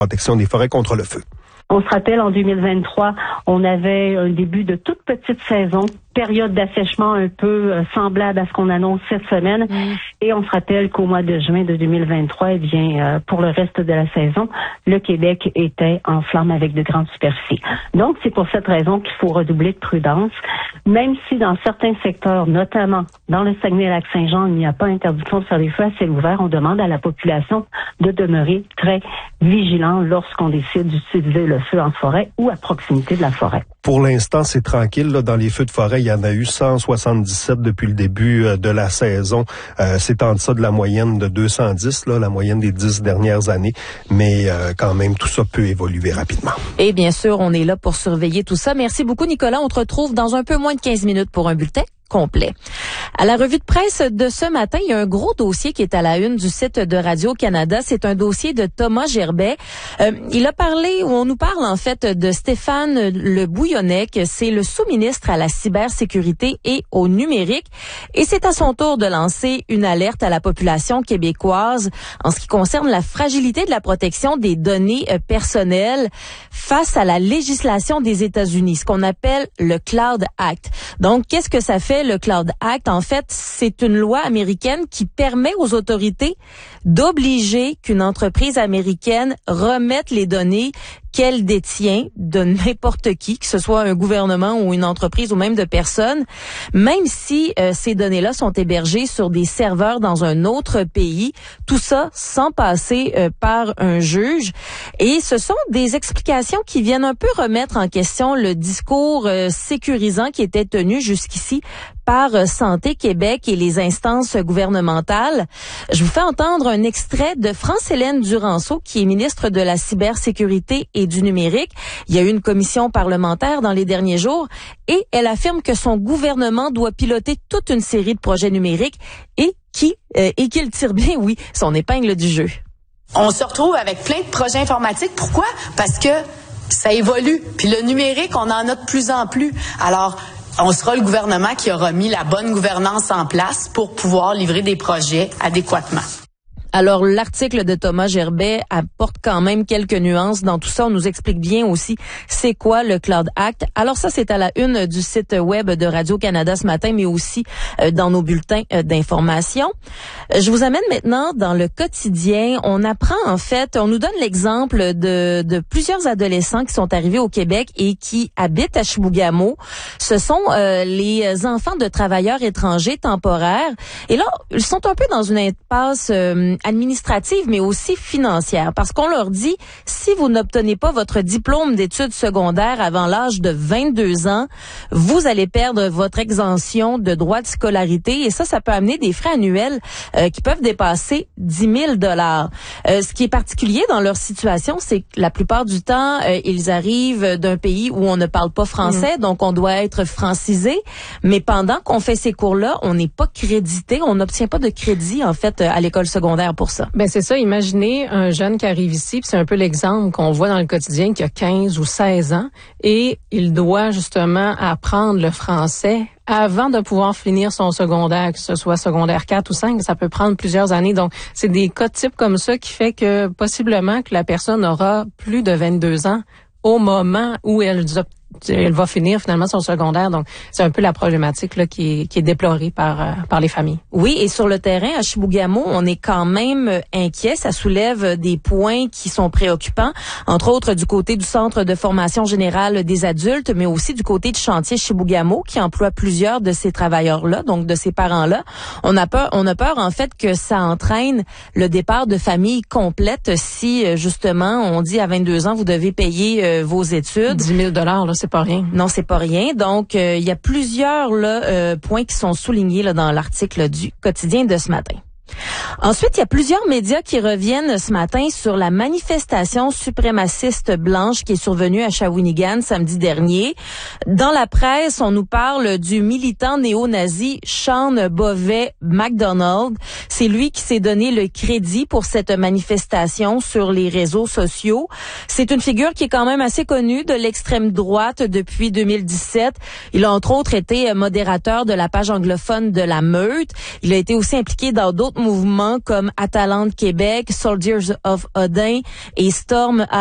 protection des forêts contre le feu. On se rappelle, en 2023, on avait un début de toute petite saison, période d'assèchement un peu semblable à ce qu'on annonce cette semaine. Et on se rappelle qu'au mois de juin de 2023, pour le reste de la saison, le Québec était en flammes avec de grandes superficies. Donc, c'est pour cette raison qu'il faut redoubler de prudence, même si dans certains secteurs, notamment dans le Saguenay-Lac-Saint-Jean, il n'y a pas interdiction de faire des feux à ciel ouvert. On demande à la population de demeurer très vigilant lorsqu'on décide d'utiliser le feu en forêt ou à proximité de la forêt. Pour l'instant, c'est tranquille. Là, dans les feux de forêt, il y en a eu 177 depuis le début de la saison. C'est en deçà de la moyenne de 210, là, la moyenne des 10 dernières années. Mais quand même, tout ça peut évoluer rapidement. Et bien sûr, on est là pour surveiller tout ça. Merci beaucoup, Nicolas. On te retrouve dans un peu moins de 15 minutes pour un bulletin complet. À la revue de presse de ce matin, il y a un gros dossier qui est à la une du site de Radio-Canada. C'est un dossier de Thomas Gerbet. Il a parlé, ou on nous parle en fait, de Stéphane Le Bouillonnec. C'est le sous-ministre à la cybersécurité et au numérique. Et c'est à son tour de lancer une alerte à la population québécoise en ce qui concerne la fragilité de la protection des données personnelles face à la législation des États-Unis, ce qu'on appelle le Cloud Act. Donc, qu'est-ce que ça fait, le Cloud Act? En fait, c'est une loi américaine qui permet aux autorités d'obliger qu'une entreprise américaine remette les données qu'elle détient de n'importe qui, que ce soit un gouvernement ou une entreprise ou même de personnes, même si ces données-là sont hébergées sur des serveurs dans un autre pays, tout ça sans passer par un juge. Et ce sont des explications qui viennent un peu remettre en question le discours sécurisant qui était tenu jusqu'ici par Santé Québec et les instances gouvernementales. Je vous fais entendre un extrait de France-Hélène Duranceau, qui est ministre de la cybersécurité et du numérique. Il y a eu une commission parlementaire dans les derniers jours et elle affirme que son gouvernement doit piloter toute une série de projets numériques et qu'il tire bien, oui, son épingle du jeu. On se retrouve avec plein de projets informatiques. Pourquoi? Parce que ça évolue. Puis le numérique, on en a de plus en plus. Alors, on sera le gouvernement qui aura mis la bonne gouvernance en place pour pouvoir livrer des projets adéquatement. Alors, l'article de Thomas Gerbet apporte quand même quelques nuances dans tout ça. On nous explique bien aussi c'est quoi le Cloud Act. Alors ça, c'est à la une du site web de Radio-Canada ce matin, mais aussi dans nos bulletins d'information. Je vous amène maintenant dans le quotidien. On apprend, en fait, on nous donne l'exemple de plusieurs adolescents qui sont arrivés au Québec et qui habitent à Chibougamau. Ce sont les enfants de travailleurs étrangers temporaires. Et là, ils sont un peu dans une impasse administrative, mais aussi financière, parce qu'on leur dit, si vous n'obtenez pas votre diplôme d'études secondaires avant l'âge de 22 ans, vous allez perdre votre exemption de droits de scolarité, et ça peut amener des frais annuels qui peuvent dépasser 10 000 $. Ce qui est particulier dans leur situation, c'est que la plupart du temps, ils arrivent d'un pays où on ne parle pas français, donc on doit être francisé, mais pendant qu'on fait ces cours-là, on n'est pas crédité, on n'obtient pas de crédit, en fait, à l'école secondaire pour ça. Ben c'est ça, imaginez un jeune qui arrive ici, puis c'est un peu l'exemple qu'on voit dans le quotidien, qui a 15 ou 16 ans, et il doit justement apprendre le français avant de pouvoir finir son secondaire, que ce soit secondaire 4 ou 5, ça peut prendre plusieurs années. Donc, c'est des cas de type comme ça qui fait que possiblement que la personne aura plus de 22 ans au moment où elle va finir finalement son secondaire. Donc, c'est un peu la problématique là qui est déplorée par les familles. Oui, et sur le terrain, à Chibougamau, on est quand même inquiet. Ça soulève des points qui sont préoccupants, entre autres du côté du Centre de formation générale des adultes, mais aussi du côté du chantier Chibougamau, qui emploie plusieurs de ces travailleurs-là, donc de ces parents-là. On a peur en fait que ça entraîne le départ de familles complètes si, justement, on dit à 22 ans, vous devez payer vos études. 10 000 $, là, c'est pas rien. Non, c'est pas rien. Donc, il y a plusieurs points qui sont soulignés là, dans l'article du quotidien de ce matin. Ensuite, il y a plusieurs médias qui reviennent ce matin sur la manifestation suprémaciste blanche qui est survenue à Shawinigan samedi dernier. Dans la presse, on nous parle du militant néo-nazi Sean Bovet McDonald. C'est lui qui s'est donné le crédit pour cette manifestation sur les réseaux sociaux. C'est une figure qui est quand même assez connue de l'extrême droite depuis 2017. Il a entre autres été modérateur de la page anglophone de La Meute. Il a été aussi impliqué dans d'autres mouvements comme Atalante Québec, Soldiers of Odin et Storm